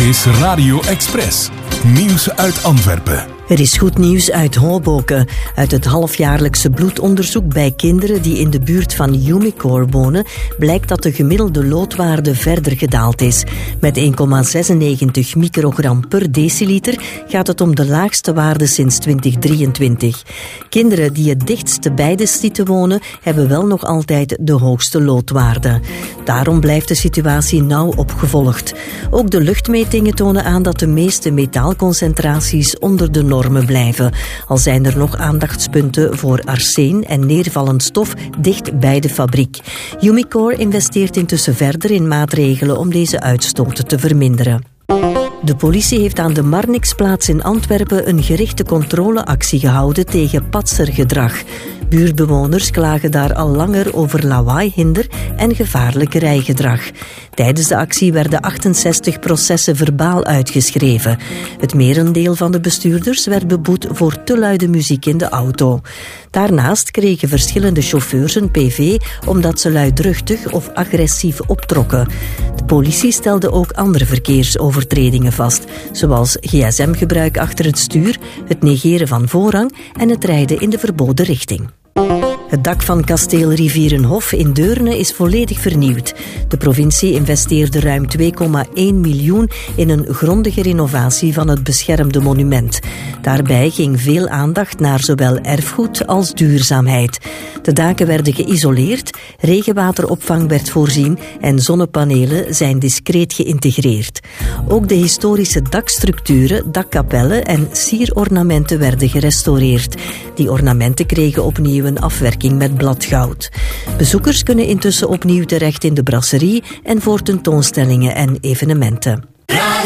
is Radio Express. Nieuws uit Antwerpen. Er is goed nieuws uit Hoboken. Uit het halfjaarlijkse bloedonderzoek bij kinderen die in de buurt van Umicore wonen, blijkt dat de gemiddelde loodwaarde verder gedaald is. Met 1,96 microgram per deciliter gaat het om de laagste waarde sinds 2023. Kinderen die het dichtst bij de site wonen, hebben wel nog altijd de hoogste loodwaarde. Daarom blijft de situatie nauw opgevolgd. Ook de luchtmetingen tonen aan dat de meeste metaalconcentraties onder de normen blijven. Al zijn er nog aandachtspunten voor arsen en neervallend stof dicht bij de fabriek. Umicore investeert intussen verder in maatregelen om deze uitstoten te verminderen. De politie heeft aan de Marnixplaats in Antwerpen een gerichte controleactie gehouden tegen patsergedrag. Buurtbewoners klagen daar al langer over lawaaihinder en gevaarlijk rijgedrag. Tijdens de actie werden 68 processen verbaal uitgeschreven. Het merendeel van de bestuurders werd beboet voor te luide muziek in de auto. Daarnaast kregen verschillende chauffeurs een PV omdat ze luidruchtig of agressief optrokken. De politie stelde ook andere verkeersovertredingen vast, zoals gsm-gebruik achter het stuur, het negeren van voorrang en het rijden in de verboden richting. Het dak van kasteel Rivierenhof in Deurne is volledig vernieuwd. De provincie investeerde ruim 2,1 miljoen in een grondige renovatie van het beschermde monument. Daarbij ging veel aandacht naar zowel erfgoed als duurzaamheid. De daken werden geïsoleerd, regenwateropvang werd voorzien en zonnepanelen zijn discreet geïntegreerd. Ook de historische dakstructuren, dakkapellen en sierornamenten werden gerestaureerd. Die ornamenten kregen opnieuw een afwerking met bladgoud. Bezoekers kunnen intussen opnieuw terecht in de brasserie en voor tentoonstellingen en evenementen.